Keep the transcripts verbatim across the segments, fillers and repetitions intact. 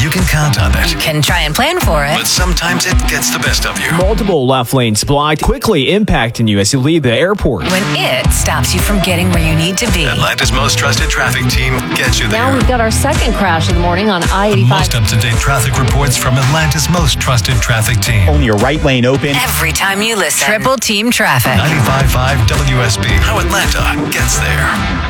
You can count on it. You can try and plan for it. But sometimes it gets the best of you. Multiple left lanes blocked, quickly impacting you as you leave the airport. When it stops you from getting where you need to be. Atlanta's most trusted traffic team gets you there. Now we've got our second crash of the morning on I eighty-five. Most up-to-date traffic reports from Atlanta's most trusted traffic team. Only your right lane open. Every time you listen. Triple Team Traffic. ninety-five point five W S B. How Atlanta gets there.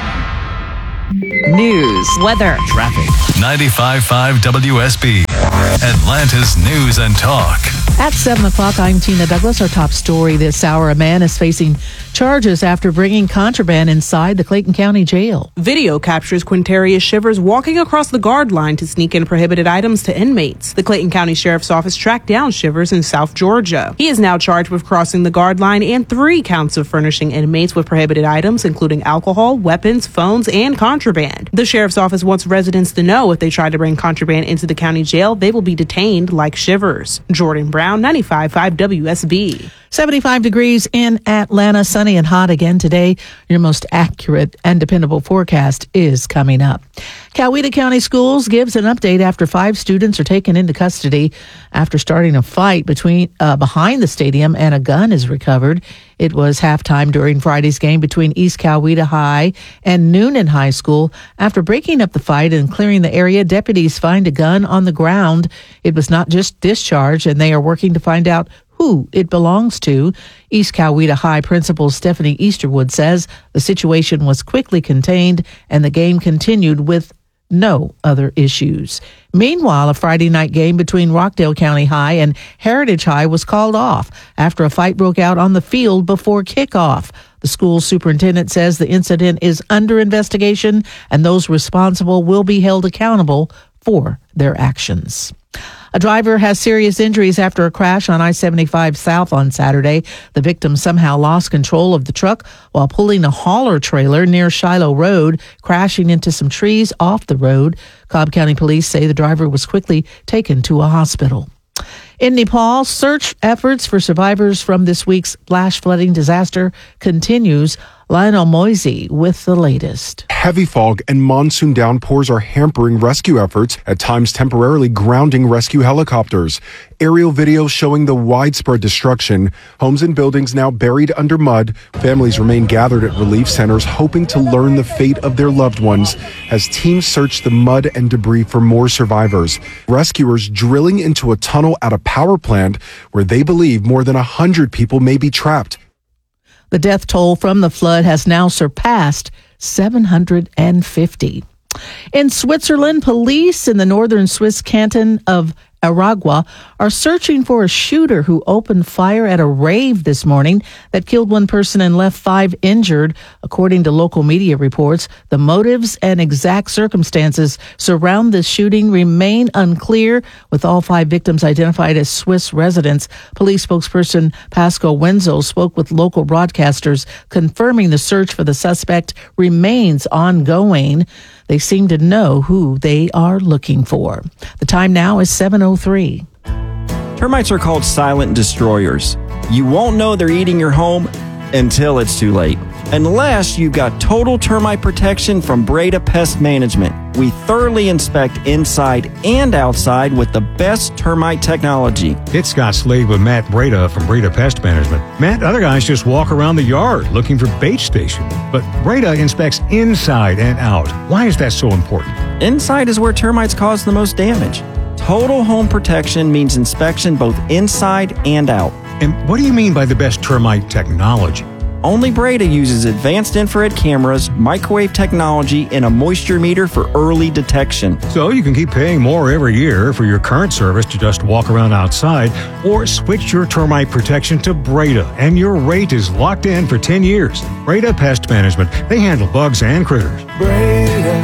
News, weather, traffic. ninety-five point five W S B. Atlanta's news and talk. At seven o'clock, I'm Tina Douglas. Our top story this hour, a man is facing charges after bringing contraband inside the Clayton County Jail. Video captures Quintarius Shivers walking across the guard line to sneak in prohibited items to inmates. The Clayton County Sheriff's Office tracked down Shivers in South Georgia. He is now charged with crossing the guard line and three counts of furnishing inmates with prohibited items, including alcohol, weapons, phones, and contraband. The Sheriff's Office wants residents to know if they try to bring contraband into the county jail, they will be detained like Shivers. Jordan Brown, ninety-five point five W S B. seventy-five degrees in Atlanta, sunny and hot again today. Your most accurate and dependable forecast is coming up. Coweta County Schools gives an update after five students are taken into custody after starting a fight between uh, behind the stadium, and a gun is recovered. It was halftime during Friday's game between East Coweta High and Noonan High School. After breaking up the fight and clearing the area, deputies find a gun on the ground. It was not just discharged, and they are working to find out who it belongs to. East Coweta High Principal Stephanie Easterwood says the situation was quickly contained and the game continued with no other issues. Meanwhile, a Friday night game between Rockdale County High and Heritage High was called off after a fight broke out on the field before kickoff. The school superintendent says the incident is under investigation and those responsible will be held accountable for their actions. A driver has serious injuries after a crash on I seventy-five South on Saturday. The victim somehow lost control of the truck while pulling a hauler trailer near Shiloh Road, crashing into some trees off the road. Cobb County Police say the driver was quickly taken to a hospital. In Nepal, search efforts for survivors from this week's flash flooding disaster continues. Lionel Moisey with the latest. Heavy fog and monsoon downpours are hampering rescue efforts, at times temporarily grounding rescue helicopters. Aerial video showing the widespread destruction. Homes and buildings now buried under mud. Families remain gathered at relief centers hoping to learn the fate of their loved ones as teams search the mud and debris for more survivors. Rescuers drilling into a tunnel at a power plant where they believe more than one hundred people may be trapped. The death toll from the flood has now surpassed seven hundred fifty. In Switzerland, police in the northern Swiss canton of Aragua are searching for a shooter who opened fire at a rave this morning that killed one person and left five injured. According to local media reports, the motives and exact circumstances surround this shooting remain unclear, with all five victims identified as Swiss residents. Police spokesperson Pascal Wenzel spoke with local broadcasters, confirming the search for the suspect remains ongoing. They seem to know who they are looking for. The time now is seven oh three. Termites are called silent destroyers. You won't know they're eating your home until it's too late. Unless you've got total termite protection from Breda Pest Management. We thoroughly inspect inside and outside with the best termite technology. It's Scott Slade with Matt Breda from Breda Pest Management. Matt, other guys just walk around the yard looking for bait stations. But Breda inspects inside and out. Why is that so important? Inside is where termites cause the most damage. Total home protection means inspection both inside and out. And what do you mean by the best termite technology? Only Breda uses advanced infrared cameras, microwave technology, and a moisture meter for early detection. So you can keep paying more every year for your current service to just walk around outside, or switch your termite protection to Breda, and your rate is locked in for ten years. Breda Pest Management. They handle bugs and critters. Breda,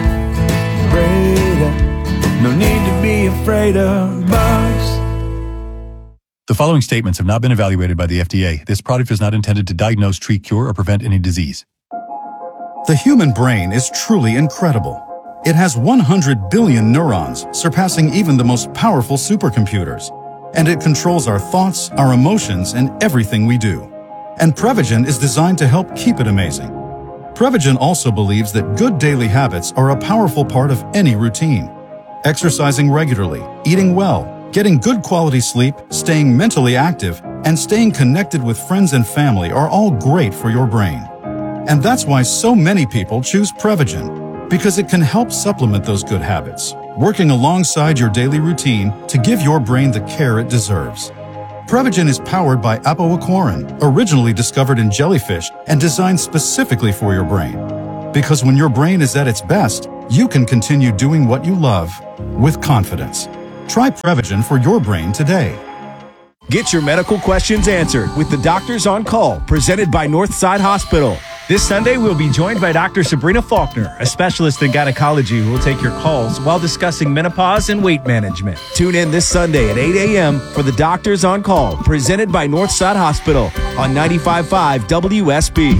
Breda, no need to be afraid of bugs. The following statements have not been evaluated by the F D A. This product is not intended to diagnose, treat, cure, or prevent any disease. The human brain is truly incredible. It has one hundred billion neurons, surpassing even the most powerful supercomputers. And it controls our thoughts, our emotions, and everything we do. And Prevagen is designed to help keep it amazing. Prevagen also believes that good daily habits are a powerful part of any routine. Exercising regularly, eating well, getting good quality sleep, staying mentally active, and staying connected with friends and family are all great for your brain. And that's why so many people choose Prevagen, because it can help supplement those good habits, working alongside your daily routine to give your brain the care it deserves. Prevagen is powered by apoaquarin, originally discovered in jellyfish and designed specifically for your brain. Because when your brain is at its best, you can continue doing what you love with confidence. Try Prevagen for your brain today. Get your medical questions answered with the Doctors on Call, presented by Northside Hospital. This Sunday, we'll be joined by Doctor Sabrina Faulkner, a specialist in gynecology who will take your calls while discussing menopause and weight management. Tune in this Sunday at eight a.m. for the Doctors on Call, presented by Northside Hospital on ninety-five point five W S B.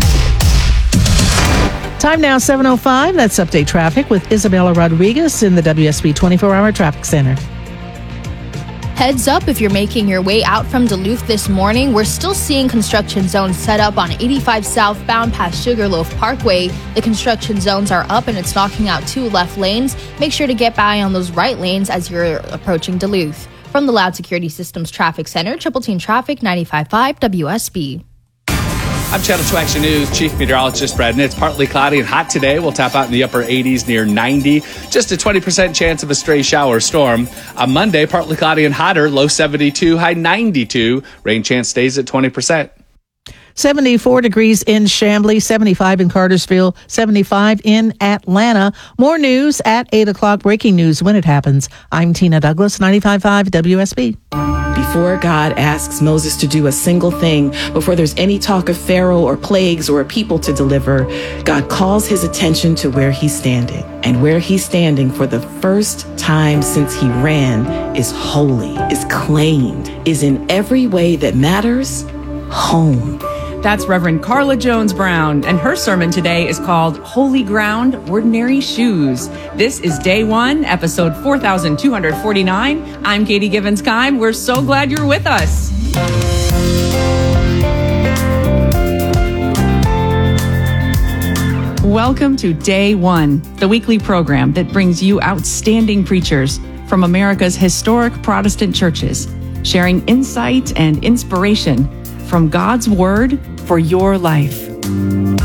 Time now, seven oh five. That's Update Traffic with Isabella Rodriguez in the W S B twenty-four hour Traffic Center. Heads up if you're making your way out from Duluth this morning. We're still seeing construction zones set up on eighty-five southbound past Sugarloaf Parkway. The construction zones are up and it's knocking out two left lanes. Make sure to get by on those right lanes as you're approaching Duluth. From the Loud Security Systems Traffic Center, Triple Team Traffic, ninety-five point five W S B. I'm Channel two Action News Chief Meteorologist Brad Nitz. Partly cloudy and hot today. We'll top out in the upper eighties near ninety. Just a twenty percent chance of a stray shower or storm. On Monday, partly cloudy and hotter. Low seventy-two, high ninety-two. Rain chance stays at twenty percent. seventy-four degrees in Chamblee, seventy-five in Cartersville, seventy-five in Atlanta. More news at eight o'clock. Breaking news when it happens. I'm Tina Douglas, ninety-five point five W S B. Before God asks Moses to do a single thing, before there's any talk of Pharaoh or plagues or a people to deliver, God calls his attention to where he's standing. And where he's standing for the first time since he ran is holy, is claimed, is in every way that matters, home. That's Reverend Carla Jones Brown, and her sermon today is called Holy Ground, Ordinary Shoes. This is day one, episode four thousand two hundred forty-nine. I'm Katie Givens-Kime. We're so glad you're with us. Welcome to Day One, the weekly program that brings you outstanding preachers from America's historic Protestant churches, sharing insight and inspiration from God's Word for your life.